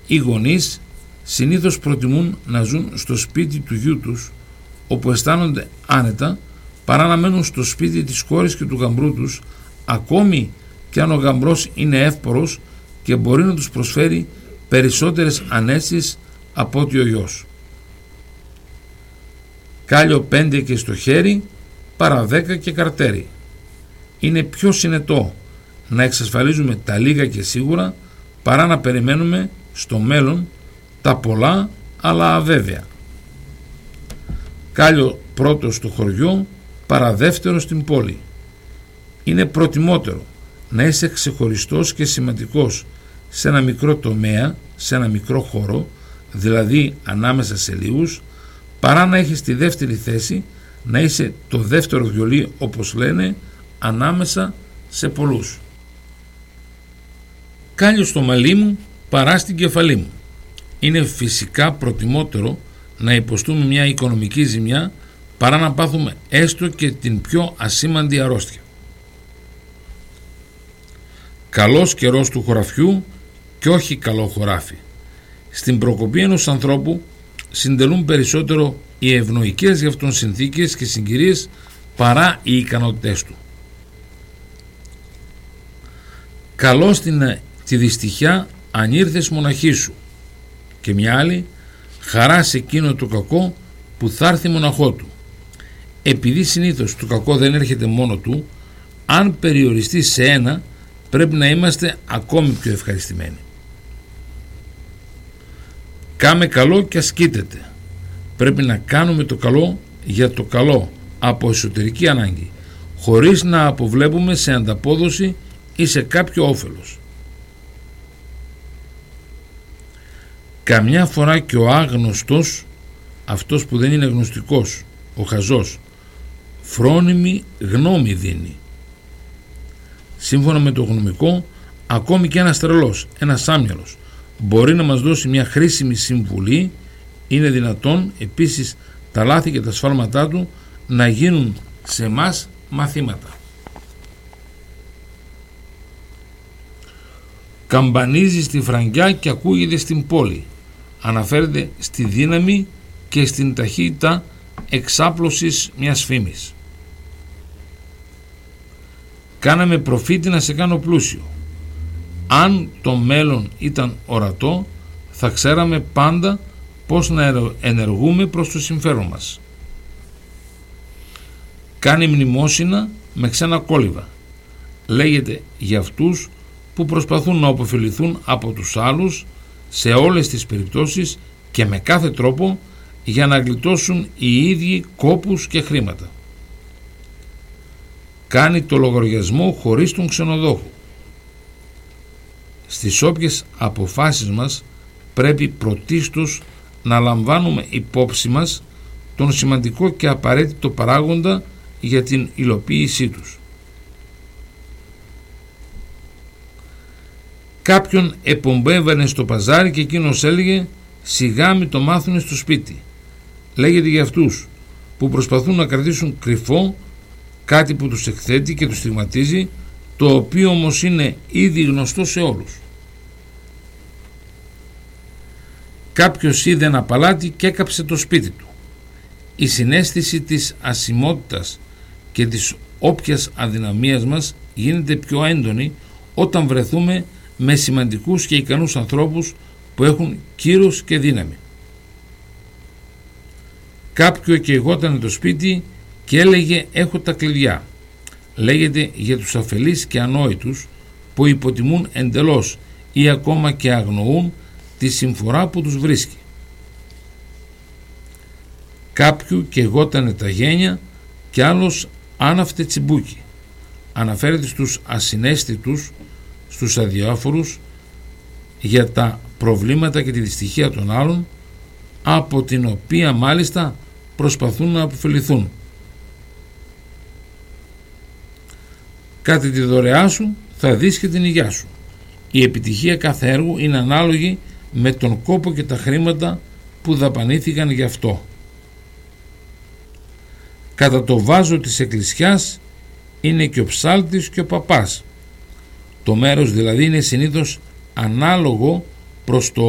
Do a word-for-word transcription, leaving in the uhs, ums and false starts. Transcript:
Οι γονείς συνήθως προτιμούν να ζουν στο σπίτι του γιού τους, όπου αισθάνονται άνετα, παρά να μένουν στο σπίτι της κόρης και του γαμπρού τους, ακόμη και αν ο γαμπρός είναι εύπορος και μπορεί να τους προσφέρει περισσότερες ανέσεις από ότι ο γιος. Κάλιο πέντε και στο χέρι παρά δέκα και καρτέρι. Είναι πιο συνετό να εξασφαλίζουμε τα λίγα και σίγουρα παρά να περιμένουμε στο μέλλον τα πολλά αλλά αβέβαια. Κάλιο πρώτο στο χωριό παρά δεύτερο στην πόλη. Είναι προτιμότερο να είσαι ξεχωριστός και σημαντικός σε ένα μικρό τομέα, σε ένα μικρό χώρο, δηλαδή ανάμεσα σε λίγους, παρά να έχεις τη δεύτερη θέση, να είσαι το δεύτερο βιολί, όπως λένε, ανάμεσα σε πολλούς. Κάλιο στο μαλλί μου παρά στην κεφαλή μου. Είναι φυσικά προτιμότερο να υποστούμε μια οικονομική ζημιά παρά να πάθουμε έστω και την πιο ασήμαντη αρρώστια. Καλός καιρός του χωραφιού και όχι καλό χωράφι. Στην προκοπή ενός ανθρώπου συντελούν περισσότερο οι ευνοϊκές για αυτόν συνθήκες και συγκυρίες παρά οι ικανότητές του. Καλό στην τη δυστυχιά αν ήρθες μοναχή σου, και μια άλλη, χαρά σε εκείνο το κακό που θα έρθει μοναχό του. Επειδή συνήθως το κακό δεν έρχεται μόνο του, αν περιοριστεί σε ένα, πρέπει να είμαστε ακόμη πιο ευχαριστημένοι. Κάμε καλό και ασκήτεται. Πρέπει να κάνουμε το καλό για το καλό από εσωτερική ανάγκη, χωρίς να αποβλέπουμε σε ανταπόδοση ή σε κάποιο όφελος. Καμιά φορά και ο άγνωστος, αυτός που δεν είναι γνωστικός, ο χαζός, φρόνιμη γνώμη δίνει. Σύμφωνα με το γνωμικό, ακόμη και ένας τρελός, ένας άμυαλος, μπορεί να μας δώσει μια χρήσιμη συμβουλή. Είναι δυνατόν επίσης τα λάθη και τα σφάλματά του να γίνουν σε εμάς μαθήματα. Καμπανίζει στη φραγκιά και ακούγεται στην πόλη. Αναφέρεται στη δύναμη και στην ταχύτητα εξάπλωσης μιας φήμης. Κάναμε προφήτη να σε κάνω πλούσιο. Αν το μέλλον ήταν ορατό, θα ξέραμε πάντα πώς να ενεργούμε προς το συμφέρον μας. Κάνει μνημόσυνα με ξένα κόλληβα. Λέγεται για αυτούς που προσπαθούν να ωφεληθούν από τους άλλους σε όλες τις περιπτώσεις και με κάθε τρόπο για να γλιτώσουν οι ίδιοι κόπους και χρήματα. Κάνει το λογαριασμό χωρίς τον ξενοδόχο. Στις όποιες αποφάσεις μας πρέπει πρωτίστως να λαμβάνουμε υπόψη μας τον σημαντικό και απαραίτητο παράγοντα για την υλοποίησή τους. Κάποιον επομπέβαινε στο παζάρι και εκείνος έλεγε «Σιγά μη το μάθουνε στο σπίτι». Λέγεται για αυτούς που προσπαθούν να κρατήσουν κρυφό κάτι που τους εκθέτει και τους στιγματίζει, το οποίο όμως είναι ήδη γνωστό σε όλους. Κάποιος είδε ένα παλάτι και έκαψε το σπίτι του. Η συναίσθηση της ασημότητας και της όποιας αδυναμίας μας γίνεται πιο έντονη όταν βρεθούμε με σημαντικούς και ικανούς ανθρώπους που έχουν κύρος και δύναμη. Κάποιο καιγόταν το σπίτι και έλεγε «Έχω τα κλειδιά». Λέγεται για τους αφελείς και ανόητους που υποτιμούν εντελώς ή ακόμα και αγνοούν τη συμφορά που τους βρίσκει. Κάποιου καιγότανε τα γένια και άλλος άναυτε τσιμπούκι. Αναφέρεται στους ασυναίσθητους, στους αδιάφορους για τα προβλήματα και τη δυστυχία των άλλων, από την οποία μάλιστα προσπαθούν να αποφεληθούν. Κάτι τη δωρεά σου θα δεις και την υγειά σου. Η επιτυχία κάθε έργου είναι ανάλογη με τον κόπο και τα χρήματα που δαπανήθηκαν γι' αυτό. Κατά το βάζο της εκκλησιάς είναι και ο ψάλτης και ο παπάς. Το μέρος δηλαδή είναι συνήθως ανάλογο προς το